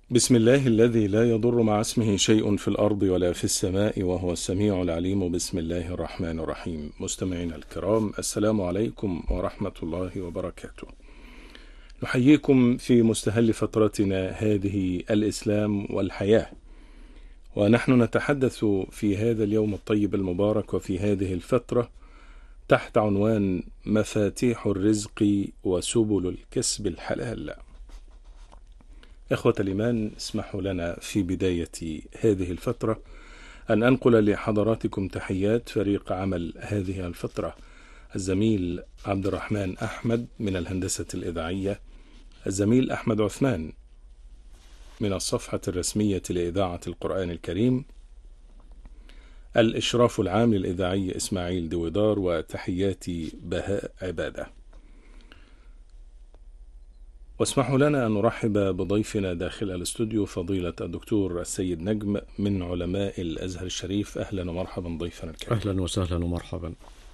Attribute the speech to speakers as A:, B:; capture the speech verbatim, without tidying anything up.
A: بسم الله الذي لا يضر مع اسمه شيء في الأرض ولا في السماء وهو السميع العليم. بسم الله الرحمن الرحيم. مستمعينا الكرام، السلام عليكم ورحمة الله وبركاته. نحييكم في مستهل فترتنا هذه الإسلام والحياة، ونحن نتحدث في هذا اليوم الطيب المبارك وفي هذه الفترة تحت عنوان مفاتيح الرزق وسبل الكسب الحلال. إخوة الإيمان، اسمحوا لنا في بداية هذه الفترة أن أنقل لحضراتكم تحيات فريق عمل هذه الفترة: الزميل عبد الرحمن أحمد من الهندسة الإذاعية، الزميل أحمد عثمان من الصفحة الرسمية لإذاعة القرآن الكريم، الإشراف العام للإذاعي إسماعيل دويدار، وتحياتي بهاء عبادة. واسمحوا لنا أن نرحب بضيفنا داخل الاستوديو فضيلة الدكتور السيد نجم من علماء الأزهر الشريف. أهلا ومرحبا ضيفنا الكريم.
B: أهلا وسهلا ومرحبا.